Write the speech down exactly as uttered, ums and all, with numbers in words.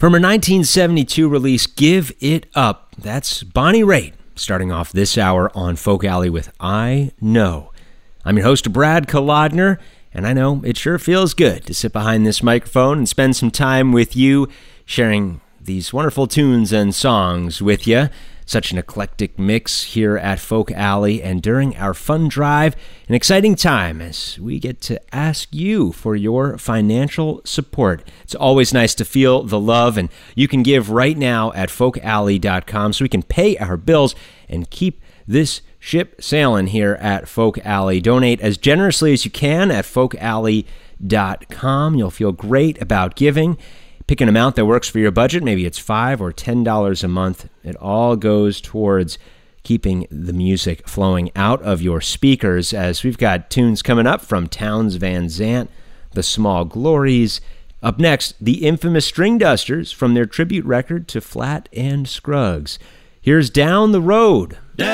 From her nineteen seventy-two release, Give It Up, that's Bonnie Raitt, starting off this hour on Folk Alley with I Know. I'm your host, Brad Kolodner, and I know it sure feels good to sit behind this microphone and spend some time with you, sharing these wonderful tunes and songs with you. Such an eclectic mix here at Folk Alley, and during our fun drive, an exciting time as we get to ask you for your financial support. It's always nice to feel the love, and you can give right now at folk alley dot com so we can pay our bills and keep this ship sailing here at Folk Alley. Donate as generously as you can at folk alley dot com. You'll feel great about giving. Pick an amount that works for your budget. Maybe it's five dollars or ten dollars a month. It all goes towards keeping the music flowing out of your speakers, as we've got tunes coming up from Townes Van Zandt, The Small Glories. Up next, the infamous String Dusters from their tribute record to Flatt and Scruggs. Here's Down the Road.